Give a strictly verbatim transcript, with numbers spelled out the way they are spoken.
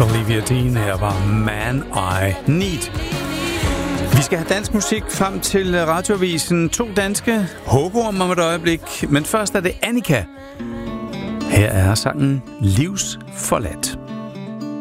Olivia Dean her var Man I Need. Vi skal have dansk musik frem til Radioavisen. To danske hugorm om et øjeblik. Men først er det Annika. Her er sangen Livsforladt.